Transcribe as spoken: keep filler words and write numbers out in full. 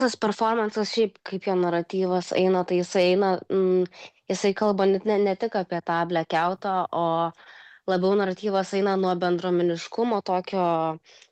Tas performansas šiaip kaip jo naratyvas eina, tai jisai eina, mm, jisai kalba net ne ne tik apie tą blekiautą, o labiau naratyvas eina nuo bendruomeniškumo tokio